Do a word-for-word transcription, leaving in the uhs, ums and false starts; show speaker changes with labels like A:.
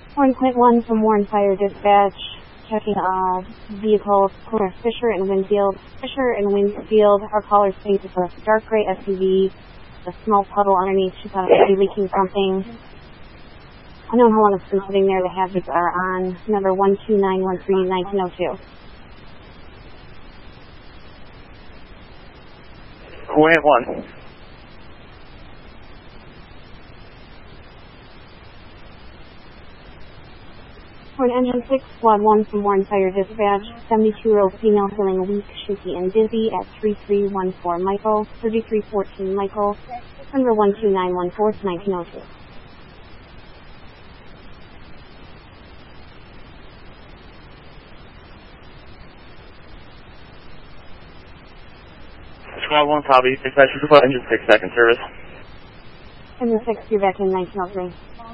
A: Warren Point one from Warren Fire Dispatch, checking uh, vehicle corner Fisher and Winfield. Fisher and Winfield, our caller states it's a dark gray S U V, a small puddle underneath. She thought it could be leaking something. I don't know how long it's been sitting there. The hazards are on. Number one two nine one three, nineteen oh two.
B: Warren one.
A: Warren Engine six, Squad one from Warren Fire Dispatch, seventy-two-year-old female feeling weak, shaky, and dizzy at three three one four Michael, thirty-three fourteen Michael, number one two nine one four, nineteen oh two.
B: Squad one, copy. Dispatch, report engine six, second service.
A: Engine six, you're back in nineteen oh three.